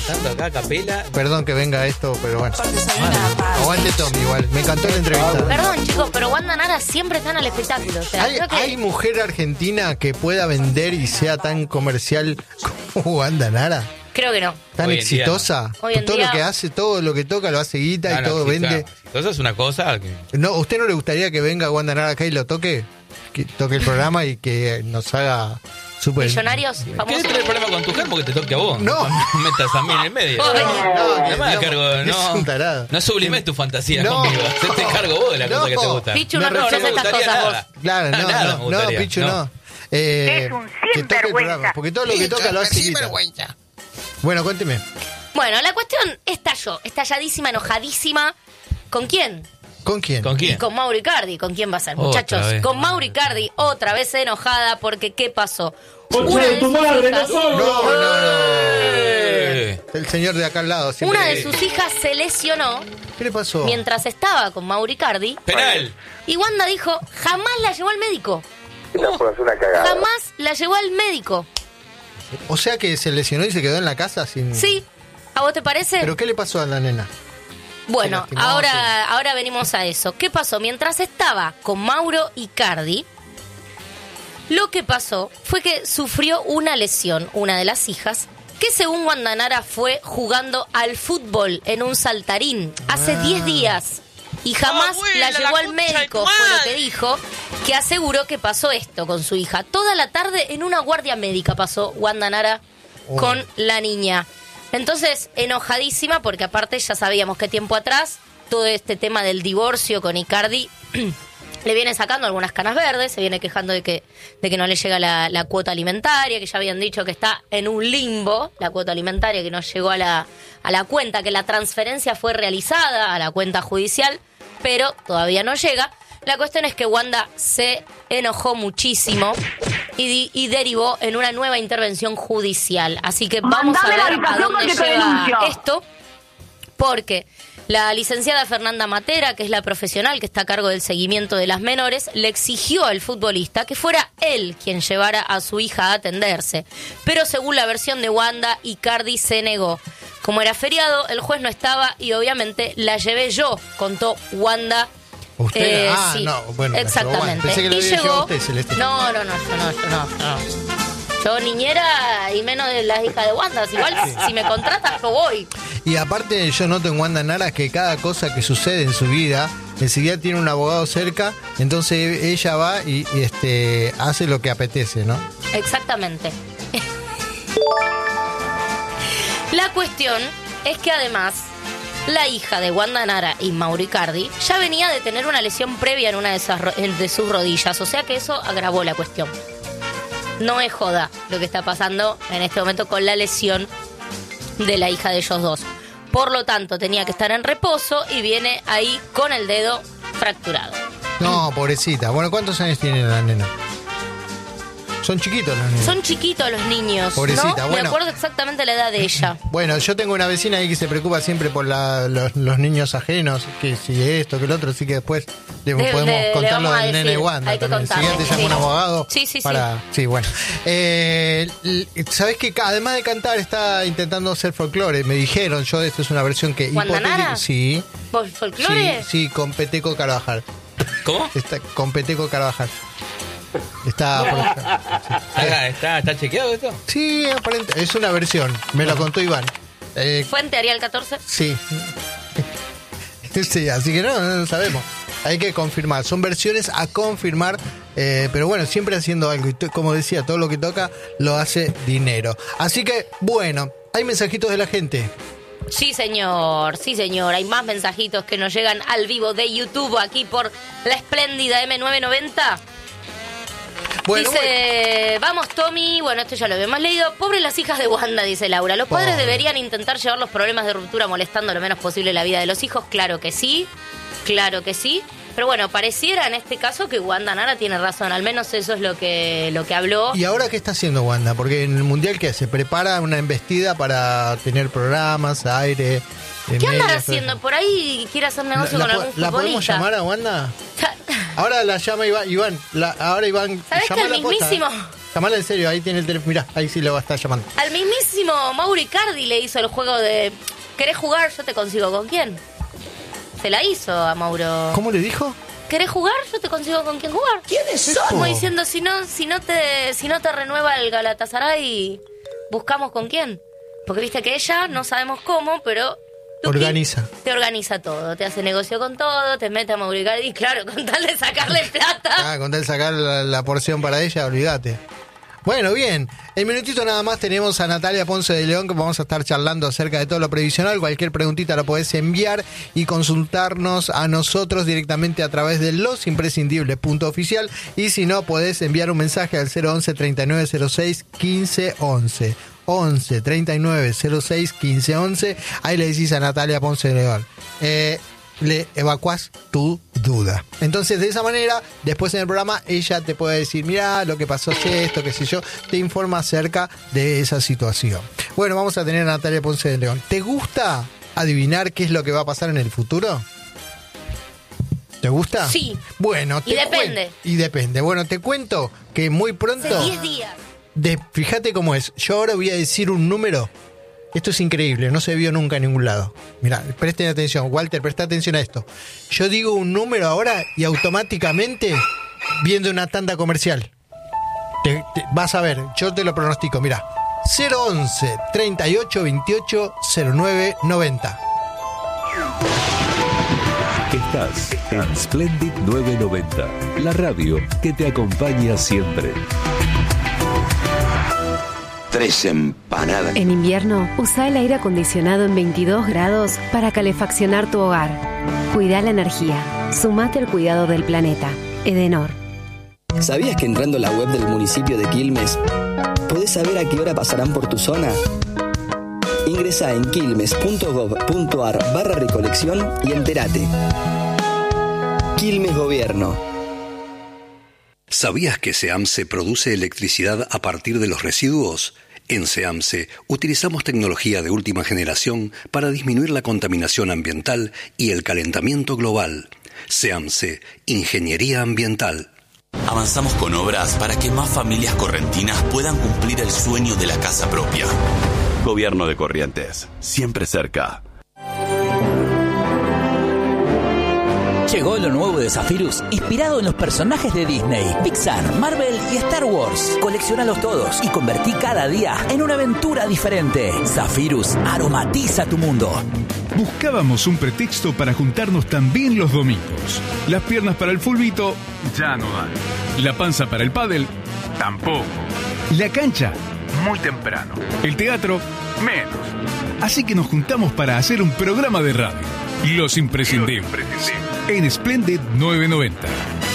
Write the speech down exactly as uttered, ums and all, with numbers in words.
cantando acá a capela. Perdón que venga esto, pero bueno. Ah, aguante Tommy igual. Me encantó la entrevista. Perdón, chicos, pero Wanda Nara siempre están al espectáculo. O sea, ¿Hay, creo que... ¿Hay mujer argentina que pueda vender y sea tan comercial como Wanda Nara? Creo que no. Tan Hoy en día exitosa. no. Hoy en Todo día- lo que hace, todo lo que toca, lo hace guita Ah, y no, todo sí, vende. claro. Entonces es una cosa que... No, ¿a usted no le gustaría que venga Wanda Nara acá y lo toque? Que toque el programa y que nos haga súper... Millonarios, ¿Querés famosos. tener problema con tu mujer porque te toque a vos? No. No metas a mí en el medio. Oh, No, No, que, me hagas digamos, cargo, es no. un tarado. No sublimes tu fantasía No. conmigo. Hacete cargo vos de la No. cosa que te gusta. Pichu, Me no reconoces refiero- estas gustaría cosas nada. vos. Claro, no, Nada me no, no, gustaría, Pichu, no. no. Eh, Es un que toque el sinvergüenza. programa, porque todo lo que toca lo hace guita. Bueno, cuénteme. Bueno, la cuestión estalló, estalladísima, enojadísima. ¿Con quién? ¿Con quién? ¿Con quién? Y con Mauro Icardi. ¿Con quién va a ser, Otra muchachos? vez. Con Mauro Icardi, otra vez enojada, porque ¿qué pasó? Concha de tu sus madre, hijas- no No, no, no. Eh. El señor de acá al lado siempre... Una de sus hijas se lesionó ¿Qué le pasó? mientras estaba con Mauro Icardi. Penal. Y Wanda dijo, jamás la llevó al médico. No, pues una cagada. Jamás la llevó al médico. O sea que se lesionó y se quedó en la casa sin... Sí. ¿A vos te parece? ¿Pero qué le pasó a la nena? Bueno, Se lastimó, ahora, ahora venimos a eso. ¿Qué pasó? Mientras estaba con Mauro Icardi, lo que pasó fue que sufrió una lesión, una de las hijas, que según Wanda Nara fue jugando al fútbol en un saltarín hace Ah. diez días. Y jamás Abuela, la llevó la al concha de médico, tu fue lo madre. que dijo, que aseguró que pasó esto con su hija. Toda la tarde en una guardia médica pasó Wanda Nara Oh. con la niña. Entonces, enojadísima, porque aparte ya sabíamos que tiempo atrás todo este tema del divorcio con Icardi le viene sacando algunas canas verdes, se viene quejando de que, de que no le llega la, la cuota alimentaria, que ya habían dicho que está en un limbo la cuota alimentaria, que no llegó a la, a la cuenta, que la transferencia fue realizada a la cuenta judicial, pero todavía no llega. La cuestión es que Wanda se enojó muchísimo y, di- y derivó en una nueva intervención judicial. Así que vamos Mandame a la ver a habitación dónde porque te lleva denuncio. esto, porque la licenciada Fernanda Matera, que es la profesional que está a cargo del seguimiento de las menores, le exigió al futbolista que fuera él quien llevara a su hija a atenderse. Pero según la versión de Wanda, Icardi se negó. Como era feriado, el juez no estaba y obviamente la llevé yo, contó Wanda. ¿Usted? Eh, Ah, sí, no, bueno, la llevó exactamente. Wanda. Pensé que lo Y había llevado llegó. usted, Celeste. No, no, no, yo no, yo no, yo no. Yo niñera y menos de las hijas de Wanda. Igual si me contratas, yo voy. Y aparte yo noto en Wanda Nara que cada cosa que sucede en su vida, enseguida tiene un abogado cerca, entonces ella va y, y, este hace lo que apetece, ¿no? Exactamente. La cuestión es que además la hija de Wanda Nara y Mauro Icardi ya venía de tener una lesión previa en una de, esas ro- de sus rodillas, o sea que eso agravó la cuestión. No es joda lo que está pasando en este momento con la lesión de la hija de ellos dos. Por lo tanto, tenía que estar en reposo y viene ahí con el dedo fracturado. No, pobrecita. Bueno, ¿cuántos años tiene la nena? Son chiquitos los niños. Son chiquitos los niños, Pobrecita, ¿no? Me bueno. acuerdo exactamente la edad de ella. Bueno, yo tengo una vecina ahí que se preocupa siempre por la- los, los niños ajenos, que si esto, que lo otro, así que después le Le- podemos le- le contar lo vamos a del nene decir, Wanda hay que también. contarle, Si ya te llama sí. un abogado Sí, sí, sí. para... Sí, bueno. Eh, l- ¿Sabés que además de cantar está intentando hacer folclore? Me dijeron, yo esto es una versión que... ¿Wanda hipotética- Nara? Sí. ¿Fol- ¿Folclore? Sí, sí, con Peteco Carvajal. ¿Cómo? Está con Peteco Carvajal. Está por ¿Está, está, ¿Está chequeado esto? Sí, aparente, es una versión. Me lo contó Iván. Eh, ¿Fuente Arial catorce? sí. Sí, así que no, no lo sabemos. Hay que confirmar. Son versiones a confirmar, eh, pero bueno, siempre haciendo algo. Y to- como decía, todo lo que toca lo hace dinero. Así que, bueno, hay mensajitos de la gente. Sí, señor, sí, señor. Hay más mensajitos que nos llegan al vivo de YouTube aquí por la espléndida eme novecientos noventa. Bueno, Dice, vamos Tommy, bueno, esto ya lo habíamos leído. Pobres las hijas de Wanda, dice Laura. Los padres Pobre. deberían intentar llevar los problemas de ruptura molestando lo menos posible la vida de los hijos. Claro que sí, claro que sí. Pero bueno, pareciera en este caso que Wanda Nara tiene razón. Al menos eso es lo que, lo que habló. ¿y ahora qué está haciendo Wanda? Porque en el Mundial, ¿qué? ¿Se prepara una embestida para tener programas, aire? eh, ¿Qué andará medios, todo haciendo? eso? Por ahí quiere hacer negocio ¿La, con la, algún ¿La podemos futbolista. llamar a Wanda? Ahora la llama Iván. Iván la, ahora Iván. ¿Sabés que llama el la posta, mismísimo, ¿eh? Llamala en serio, ahí tiene el teléfono. Mirá, ahí sí lo va a estar llamando. Al mismísimo Mauro Icardi le hizo el juego de ¿querés jugar? Yo te consigo con quién. Se la hizo a Mauro. ¿Cómo le dijo? ¿Querés jugar? Yo te consigo con quién jugar. ¿Quiénes son? Como diciendo, si no, si no te, si no te renueva el Galatasaray, buscamos con quién. Porque viste que ella, no sabemos cómo, pero Tuki organiza. Te organiza todo, te hace negocio con todo, te mete a Mauro Icardi, claro, con tal de sacarle plata. Ah, con tal de sacar la, la porción para ella, olvídate. Bueno, bien. En minutito nada más tenemos a Natalia Ponce de León, que vamos a estar charlando acerca de todo lo previsional. Cualquier preguntita la podés enviar y consultarnos a nosotros directamente a través de los imprescindibles punto oficial. Y si no, podés enviar un mensaje al cero once, treinta y nueve cero seis, quince once. once, treinta y nueve cero seis, quince once. Ahí le decís a Natalia Ponce de León. Eh... le evacuás tu duda. Entonces, de esa manera, después en el programa, ella te puede decir, mira, lo que pasó es esto, qué sé yo, te informa acerca de esa situación. Bueno, vamos a tener a Natalia Ponce de León. ¿Te gusta adivinar qué es lo que va a pasar en el futuro? ¿Te gusta? Sí. Bueno, te Y depende. cuen- Y depende. Bueno, te cuento que muy pronto... Hace diez días. De, fíjate cómo es. Yo ahora voy a decir un número. Esto es increíble, no se vio nunca en ningún lado. Mirá, presten atención, Walter, presta atención a esto. Yo digo un número ahora y automáticamente viendo una tanda comercial. Te- te- vas a ver, yo te lo pronostico, mirá. cero once, treinta y ocho, veintiocho, cero nueve, noventa. Estás en Splendid novecientos noventa, la radio que te acompaña siempre. Tres empanadas. En invierno, usa el aire acondicionado en veintidós grados para calefaccionar tu hogar. Cuida la energía. Sumate al cuidado del planeta. Edenor. ¿Sabías que entrando a la web del municipio de Quilmes podés saber a qué hora pasarán por tu zona? Ingresá en quilmes punto gov punto ar barra recolección y entérate. Quilmes Gobierno. ¿Sabías que SEAMSE produce electricidad a partir de los residuos? En SEAMSE utilizamos tecnología de última generación para disminuir la contaminación ambiental y el calentamiento global. SEAMSE, Ingeniería Ambiental. Avanzamos con obras para que más familias correntinas puedan cumplir el sueño de la casa propia. Gobierno de Corrientes, siempre cerca. Llegó lo nuevo de Zephyrus, inspirado en los personajes de Disney, Pixar, Marvel y Star Wars. Colecciónalos todos y convertí cada día en una aventura diferente. Zephyrus aromatiza tu mundo. Buscábamos un pretexto para juntarnos también los domingos. Las piernas para el fulbito ya no dan. La panza para el pádel tampoco. La cancha muy temprano. El teatro menos. Así que nos juntamos para hacer un programa de radio. Los imprescindibles. En Splendid novecientos noventa.